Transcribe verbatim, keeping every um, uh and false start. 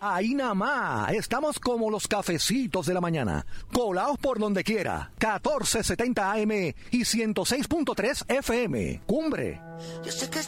Ahí nada más, estamos como los cafecitos de la mañana, colados por donde quiera, catorce setenta A M y ciento seis punto tres F M, Cumbre. Yo sé que